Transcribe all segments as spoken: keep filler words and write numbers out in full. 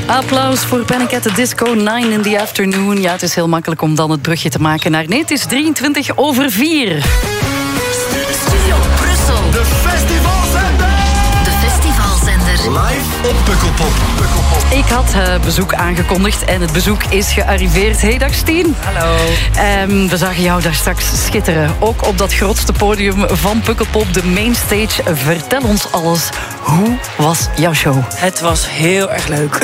Applaus voor Panic at the Disco, nine in the afternoon. Ja, het is heel makkelijk om dan het brugje te maken naar... Nee, het is drieëntwintig over vier. Studio Brussel. De festivalzender. De festivalzender. Live op Pukkelpop. Pukkelpop. Ik had uh, bezoek aangekondigd en het bezoek is gearriveerd. Hey, dag Stien. Hallo. Um, we zagen jou daar straks schitteren. Ook op dat grootste podium van Pukkelpop, de mainstage. Vertel ons alles. Hoe was jouw show? Het was heel erg leuk.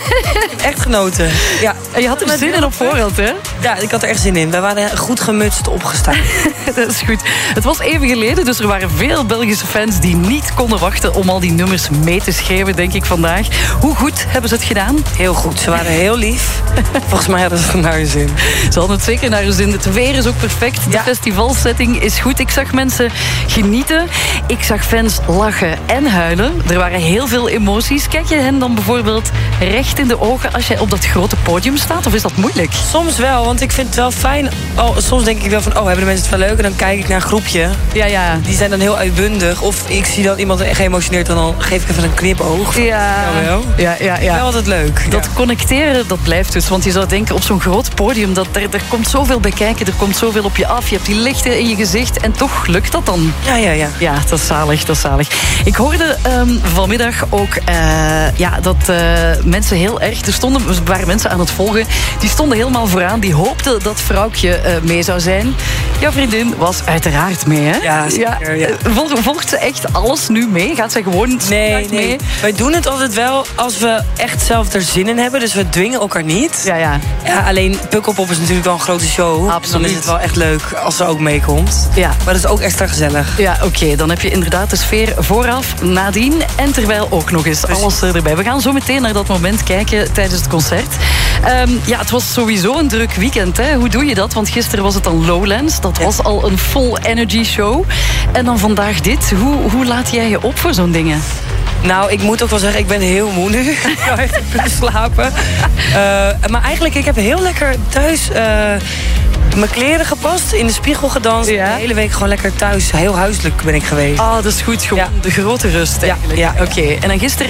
Echt genoten. Ja. En je had er zin in op voorhand, hè? Ja, ik had er echt zin in. Wij waren goed gemutst opgestaan. Dat is goed. Het was even geleden, dus er waren veel Belgische fans die niet konden wachten om al die nummers mee te schreeuwen, denk ik, vandaag. Hoe goed hebben ze het gedaan? Heel goed. Ze waren heel lief. Volgens mij hadden ze het naar hun zin. Ze hadden het zeker naar hun zin. Het weer is ook perfect. De Ja. festivalsetting is goed. Ik zag mensen genieten. Ik zag fans lachen en huilen. Er waren heel veel emoties. Kijk je hen dan bijvoorbeeld recht in de ogen als jij op dat grote podium staat? Of is dat moeilijk? Soms wel, want ik vind het wel fijn. Oh, soms denk ik wel van, oh, hebben de mensen het wel leuk? En dan kijk ik naar een groepje. Ja, ja. Die zijn dan heel uitbundig. Of ik zie dat iemand echt geëmotioneerd en dan geef ik even een knipoog. Ja, Jawel. ja, ja. ja. Wel altijd leuk. Dat Ja. connecteren, dat blijft dus. Want je zou denken, op zo'n groot podium, dat er, er komt zoveel bij kijken. Er komt zoveel op je af. Je hebt die lichten in je gezicht. En toch lukt dat dan. Ja, ja, ja. Ja, dat is zalig, dat is zalig. Ik hoorde um, vanmiddag ook uh, ja, dat uh, mensen heel erg... Er stonden, er waren mensen aan het volgen. Die stonden helemaal vooraan. Die hoopten dat vrouwtje uh, mee zou zijn. Jouw vriendin was uiteraard mee, hè? Ja, zeker, ja. Vol, volgt ze echt alles nu mee? Gaat zij gewoon Nee, standaard nee. mee? Wij doen het altijd wel als we echt zelf er zin in hebben. Dus we dwingen elkaar niet. Ja, ja. Ja, alleen Pukkelpop is natuurlijk wel een grote show. Absoluut. Dan is het wel echt leuk als ze ook meekomt. Ja. Maar dat is ook extra gezellig. Ja, oké. Okay. Dan heb je inderdaad de sfeer vooraf, nadien en terwijl ook nog eens alles erbij. We gaan zo meteen naar dat moment kijken tijdens het concert. Um, ja, het was sowieso een druk weekend. Hè? Hoe doe je dat? Want gisteren was het dan Lowlands. Dat was al een full energy show. En dan vandaag dit. Hoe, hoe laat jij je op voor zo'n dingen? Nou, ik moet ook wel zeggen, ik ben heel moe nu. Ik zou echt kunnen slapen. Uh, maar eigenlijk, ik heb heel lekker thuis... Uh, mijn kleren gepast, in de spiegel gedanst. Ja. De hele week gewoon lekker thuis. Heel huiselijk ben ik geweest. Ah, oh, dat is goed. Gewoon Ja. de grote rust eigenlijk. Ja, ja. Oké. Okay. En dan gisteren